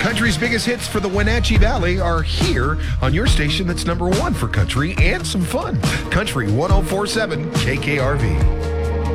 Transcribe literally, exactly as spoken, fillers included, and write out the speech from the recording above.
Country's biggest hits for the Wenatchee Valley are here on your station that's number one for country and some fun. Country one oh four point seven K K R V.